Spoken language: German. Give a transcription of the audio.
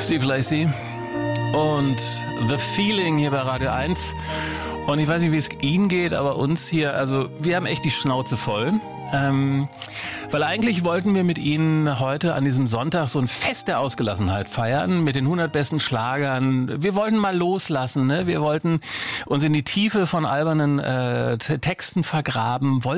Steve Lacy und The Feeling hier bei Radio 1. Und ich weiß nicht, wie es Ihnen geht, aber uns hier, also wir haben echt die Schnauze voll. Weil eigentlich wollten wir mit Ihnen heute an diesem Sonntag so ein Fest der Ausgelassenheit feiern mit den 100 besten Schlagern. Wir wollten mal loslassen, ne? Wir wollten uns in die Tiefe von albernen Texten vergraben, wollten